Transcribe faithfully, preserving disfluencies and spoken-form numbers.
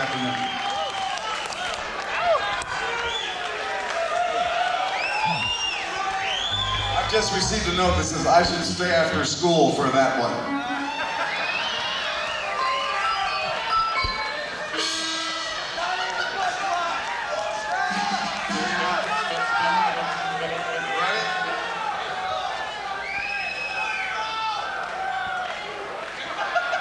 afternoon. I've just received a note that says I should stay after school for that one.